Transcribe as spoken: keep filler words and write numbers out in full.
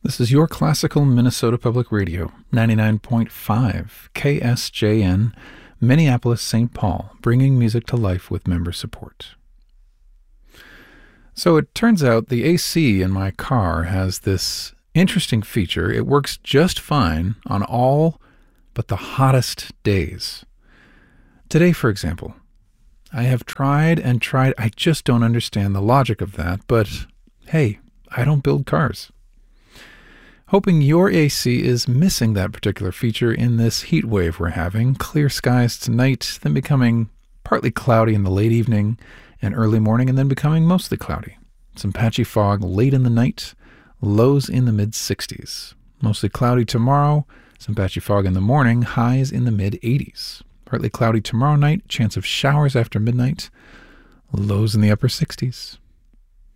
This is your classical Minnesota Public Radio, ninety-nine point five K S J N, Minneapolis, Saint Paul, bringing music to life with member support. So it turns out the A C in my car has this interesting feature. It works just fine on all but the hottest days. Today, for example, I have tried and tried. I just don't understand the logic of that, but hey, I don't build cars. Hoping your A C is missing that particular feature in this heat wave we're having. Clear skies tonight, then becoming partly cloudy in the late evening and early morning, and then becoming mostly cloudy. Some patchy fog late in the night, lows in the mid sixties. Mostly cloudy tomorrow, some patchy fog in the morning, highs in the mid eighties. Partly cloudy tomorrow night, chance of showers after midnight, lows in the upper sixties.